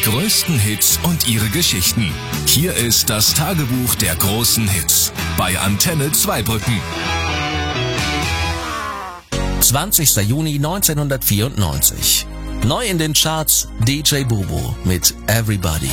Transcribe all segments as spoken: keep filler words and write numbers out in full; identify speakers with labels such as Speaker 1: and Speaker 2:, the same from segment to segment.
Speaker 1: größten Hits und ihre Geschichten. Hier ist das Tagebuch der großen Hits bei Antenne Zweibrücken.
Speaker 2: zwanzigster Juni neunzehnhundertvierundneunzig. Neu in den Charts D J Bobo mit Everybody.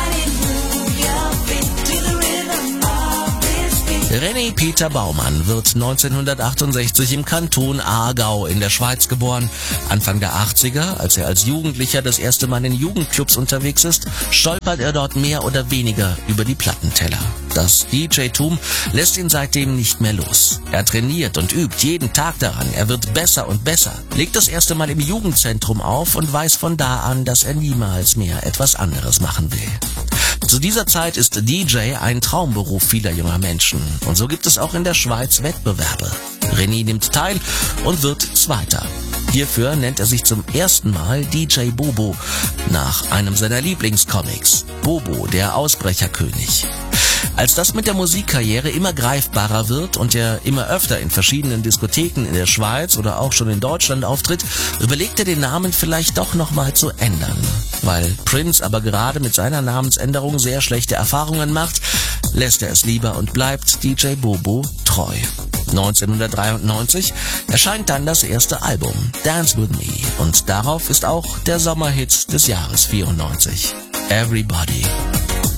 Speaker 2: René Peter Baumann wird neunzehnhundertachtundsechzig im Kanton Aargau in der Schweiz geboren. Anfang der achtziger, als er als Jugendlicher das erste Mal in Jugendclubs unterwegs ist, stolpert er dort mehr oder weniger über die Plattenteller. Das D J-Tum lässt ihn seitdem nicht mehr los. Er trainiert und übt jeden Tag daran. Er wird besser und besser, legt das erste Mal im Jugendzentrum auf und weiß von da an, dass er niemals mehr etwas anderes machen will. Zu dieser Zeit ist D J ein Traumberuf vieler junger Menschen. Und so gibt es auch in der Schweiz Wettbewerbe. René nimmt teil und wird Zweiter. Hierfür nennt er sich zum ersten Mal D J Bobo, nach einem seiner Lieblingscomics, Bobo, der Ausbrecherkönig. Als das mit der Musikkarriere immer greifbarer wird und er immer öfter in verschiedenen Diskotheken in der Schweiz oder auch schon in Deutschland auftritt, überlegt er den Namen vielleicht doch nochmal zu ändern. Weil Prince aber gerade mit seiner Namensänderung sehr schlechte Erfahrungen macht, lässt er es lieber und bleibt D J Bobo treu. neunzehnhundertdreiundneunzig erscheint dann das erste Album, Dance With Me, und darauf ist auch der Sommerhit des Jahres vierundneunzig, Everybody.